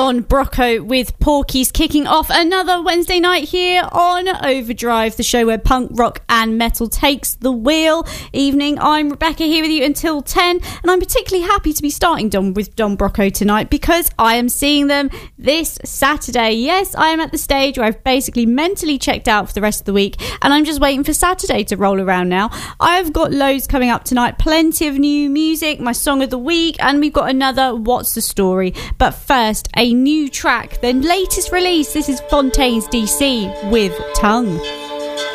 Don Brocco with Porky's, kicking off another Wednesday night here on Overdrive, the show where punk, rock and metal takes the wheel. Evening, I'm Rebecca, here with you until 10, and I'm particularly happy to be starting with Don Brocco tonight because I am seeing them this Saturday. Yes, I am at the stage where I've basically mentally checked out for the rest of the week, and I'm just waiting for Saturday to roll around now. I've got loads coming up tonight, plenty of new music, my song of the week, and we've got another What's the Story. But first, a new track, the latest release. This is Fontaines DC with Tongue.